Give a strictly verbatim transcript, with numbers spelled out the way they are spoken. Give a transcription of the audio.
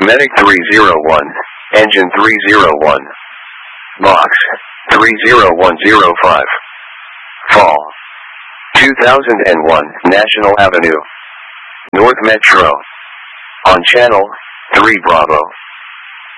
Medic three zero one, Engine three zero one. Box, three zero one zero five. Fall. two thousand one, National Avenue. North Metro. On Channel, three Bravo.